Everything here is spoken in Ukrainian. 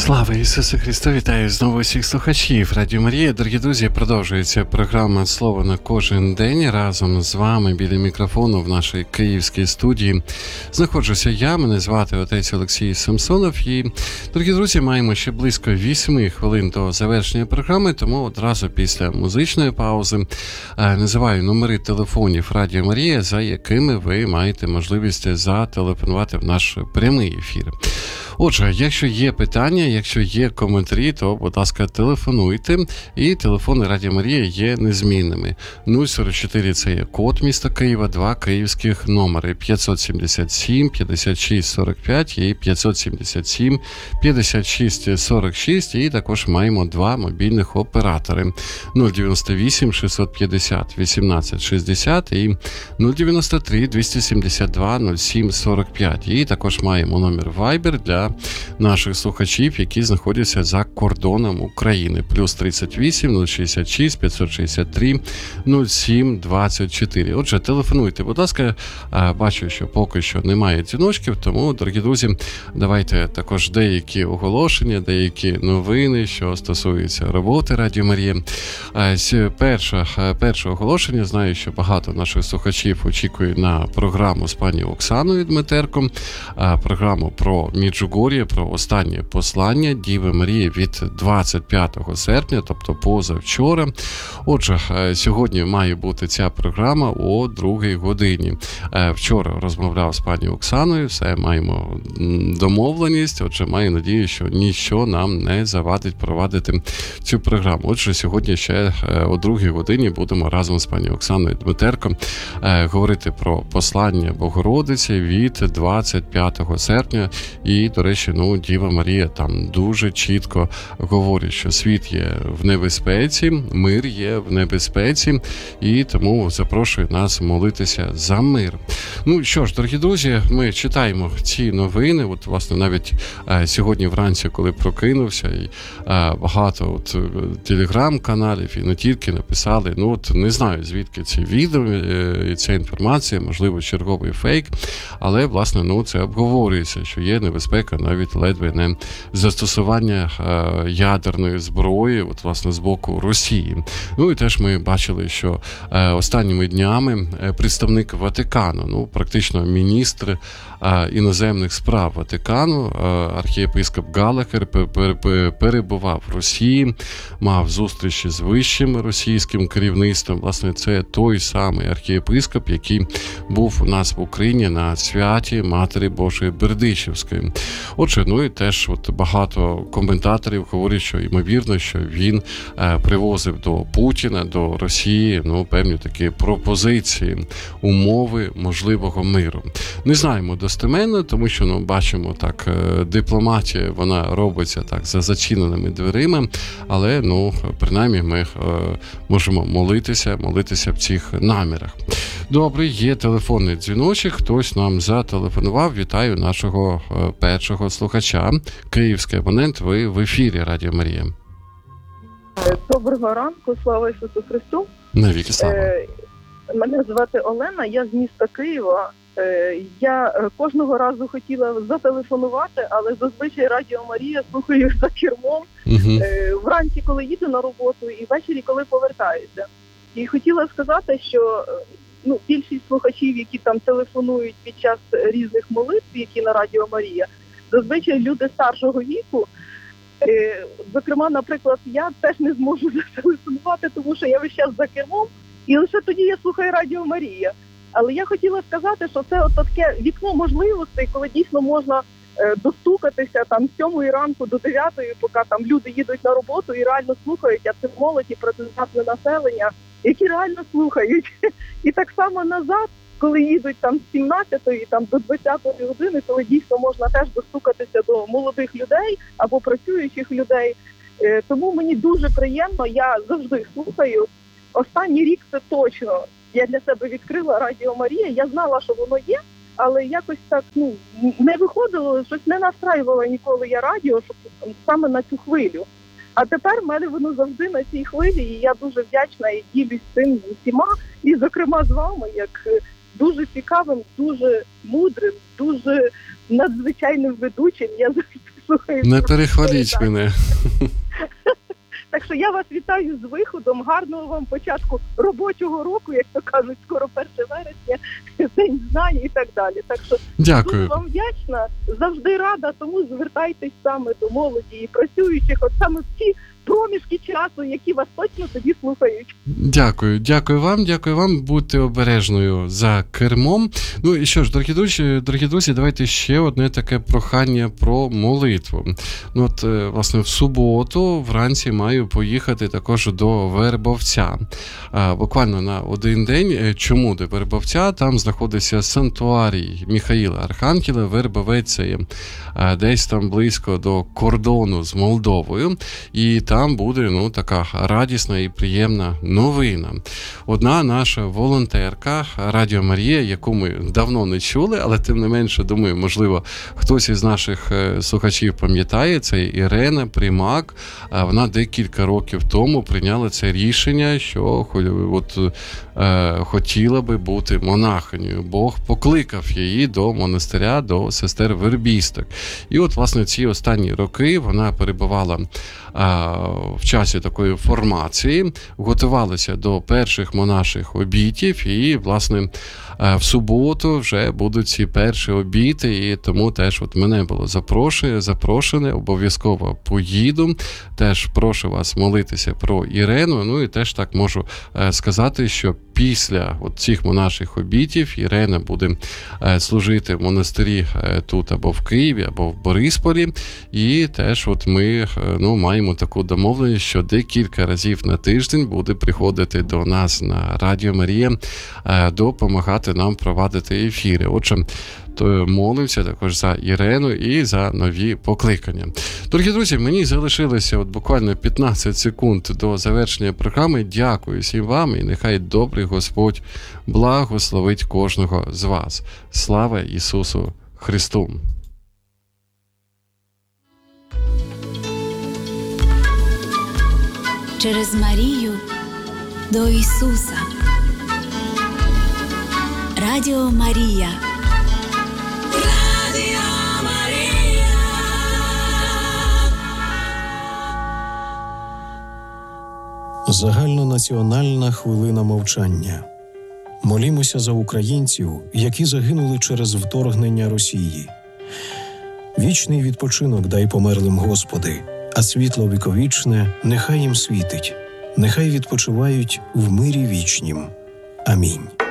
Слава Ісусу Христу! Вітаю знову всіх слухачів Радіо Марія. Дорогі друзі, продовжується програма «Слово на кожен день». Разом з вами біля мікрофону в нашій київській студії знаходжуся я, мене звати отець Олексій Самсонов. І, дорогі друзі, маємо ще близько 8 хвилин до завершення програми, тому одразу після музичної паузи називаю номери телефонів Радіо Марія, за якими ви маєте можливість зателефонувати в наш прямий ефір. Отже, якщо є питання, якщо є коментарі, то, будь ласка, телефонуйте. І телефони Радіо Марія є незмінними. 044 – це є код міста Києва, 2 київських номери. 577 56 45 і 577 56 46. І також маємо 2 мобільних оператори. 098 650 18 60 і 093 272 07 45. І також маємо номер Viber для наших слухачів, які знаходяться за кордоном України. Плюс 38 066 563 07 24. Отже, телефонуйте, будь ласка. Бачу, що поки що немає дзвіночків, тому, дорогі друзі, давайте також деякі оголошення, деякі новини, що стосуються роботи Радіо Марія. Перше оголошення. Знаю, що багато наших слухачів очікує на програму з пані Оксаною Дмитерко, програму про Меджугор'я, про останнє послання Діви Марії від 25 серпня, тобто позавчора. Отже, сьогодні має бути ця програма о 2 годині. Вчора розмовляв з пані Оксаною, все, маємо домовленість, отже, маю надію, що ніщо нам не завадить провадити цю програму. Отже, сьогодні ще о 2 годині будемо разом з пані Оксаною Дмитерко говорити про послання Богородиці від 25 серпня. І, до речі, Діва Марія там дуже чітко говорить, що світ є в небезпеці, мир є в небезпеці, і тому запрошує нас молитися за мир. Що ж, дорогі друзі, ми читаємо ці новини. От, власне, навіть сьогодні вранці, коли прокинувся, і багато телеграм-каналів, і не тільки написали, не знаю, звідки ці відео і ця інформація, можливо, черговий фейк, але, власне, це обговорюється, що є небезпека навіть ледве не застосування ядерної зброї, власне, з боку Росії. І теж ми бачили, що останніми днями представник Ватикану, практично міністр іноземних справ Ватикану, архієпископ Галахер, перебував в Росії, мав зустрічі з вищим російським керівництвом. Власне, це той самий архієпископ, який був у нас в Україні на святі Матері Божої Бердичівської. Отже, і теж багато коментаторів говорять, що ймовірно, що він привозив до Путіна, до Росії, певні такі пропозиції, умови можливого миру. Не знаємо достеменно, тому що, бачимо так, дипломатія, вона робиться так за зачиненими дверима, але, принаймні, ми можемо молитися в цих намірах. Добре, є телефонний дзвіночок, хтось нам зателефонував. Вітаю нашого першого слухача. Київський абонент, ви в ефірі Радіо Марія. Доброго ранку, слава Ісусу Христу. Навіки слава. Мене звати Олена, я з міста Києва. Я кожного разу хотіла зателефонувати, але зазвичай Радіо Марія слухаю за кермом. Вранці, коли їду на роботу, і ввечері, коли повертаюся. І хотіла сказати, що більшість слухачів, які там телефонують під час різних молитв, які на Радіо Марія, зазвичай люди старшого віку. Зокрема, наприклад, я теж не зможу зателефонувати, тому що я весь час за кермом, і лише тоді я слухаю Радіо Марія. Але я хотіла сказати, що це таке вікно можливостей, коли дійсно можна достукатися там з 7 ранку до 9, поки там люди їдуть на роботу і реально слухають, а це молодь і працездатне населення, які реально слухають. І так само назад, коли їдуть там з 17-ї там до 20-ї години, коли дійсно можна теж достукатися до молодих людей або працюючих людей. Тому мені дуже приємно, я завжди слухаю. Останній рік це точно. Я для себе відкрила Радіо Марія, я знала, що воно є, але якось так не виходило, щось не настраювала ніколи я радіо, щоб саме на цю хвилю. А тепер в мене воно завжди на цій хвилі, і я дуже вдячна і ділюсь цим з усіма, і зокрема з вами, як дуже цікавим, дуже мудрим, дуже надзвичайним ведучим. Я завжди слухають. Не перехваліть мене. Так що я вас вітаю з виходом, гарного вам початку робочого року, як то кажуть, скоро 1 вересня, День знань і так далі. Так що Дякую. дуже вам вдячна, завжди рада, тому звертайтесь саме до молоді і працюючих, от саме в ці проміжки часу, які вас точно тоді слухають. Дякую вам, будьте обережною за кермом. Ну і що ж, дорогі друзі, давайте ще одне таке прохання про молитву. Ну от, власне, в суботу вранці маю поїхати також до Вербовця. Буквально на один день. Чому до Вербовця? Там знаходиться санктуарій Михаїла Архангела. Вербовець це є десь там близько до кордону з Молдовою. І там буде така радісна і приємна новина. Одна наша волонтерка Радіо Марія, яку ми давно не чули, але тим не менше, думаю, можливо, хтось із наших слухачів пам'ятає, це Ірена Примак. Вона декілька років тому прийняла це рішення, що хотіла би бути монахинею. Бог покликав її до монастиря, до сестер вербісток. І от, власне, ці останні роки вона перебувала в часі такої формації, готувалися до перших монаших обітів, і, власне, в суботу вже будуть ці перші обіти, і тому теж от мене було запрошене, обов'язково поїду. Теж прошу вас молитися про Ірену, ну і теж так можу сказати, що після цих монаших обітів Ірена буде служити в монастирі тут або в Києві, або в Борисполі, і теж ми маємо таку домовленість, що декілька разів на тиждень буде приходити до нас на Радіо Марія, допомагати нам провадити ефіри. Отже, то молимося також за Ірену і за нові покликання. Дорогі друзі, мені залишилося буквально 15 секунд до завершення програми. Дякую всім вам, і нехай добрий Господь благословить кожного з вас. Слава Ісусу Христу! Через Марію до Ісуса. Радіо Марія. Загальнонаціональна хвилина мовчання. Молімося за українців, які загинули через вторгнення Росії. Вічний відпочинок дай померлим, Господи, а світло віковічне нехай їм світить. Нехай відпочивають в мирі вічнім. Амінь.